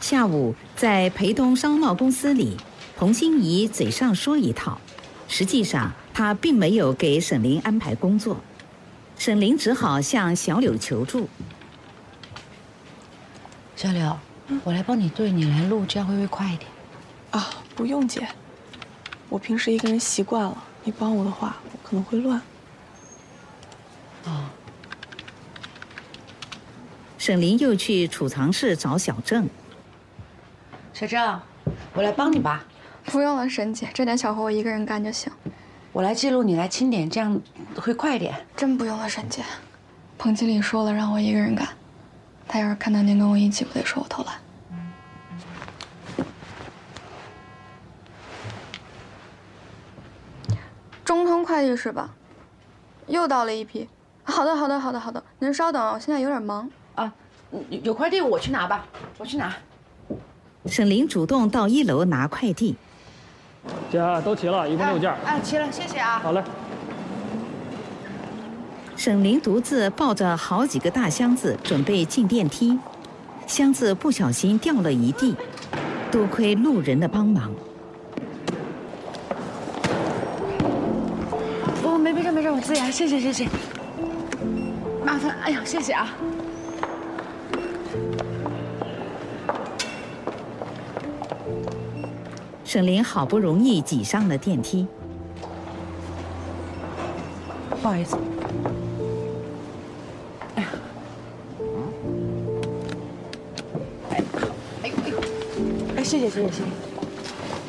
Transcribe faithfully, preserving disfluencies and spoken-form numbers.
下午在培东商贸公司里，彭欣怡嘴上说一套，实际上她并没有给沈凌安排工作，沈凌只好向小柳求助。 小柳，嗯、我来帮你对，你来录，这样会不会快一点？ 啊，不用姐，我平时一个人习惯了，你帮我的话，我可能会乱。 哦。 沈凌又去储藏室找小郑。 小郑，我来帮你吧。 不用了，沈姐，这点小活我一个人干就行。 我来记录，你来清点，这样会快一点。 真不用了，沈姐。彭经理说了，让我一个人干。他要是看到您跟我一起，不得说我偷懒。中通快递是吧？又到了一批。好的，好的，好的，好的。您稍等，我现在有点忙。 啊，有快递我去拿吧，我去拿。 沈凌主动到一楼拿快递。 姐，都齐了，一共六件。 啊，齐了，谢谢啊。 好嘞。 沈凌独自抱着好几个大箱子准备进电梯，箱子不小心掉了一地，多亏路人的帮忙。 哦，没没事没事，我自己，谢谢谢谢。麻烦，哎呀，谢谢啊。 沈凌好不容易挤上了电梯。 不好意思。哎呀，哎，好，哎呦哎呦，哎，谢谢谢谢谢谢。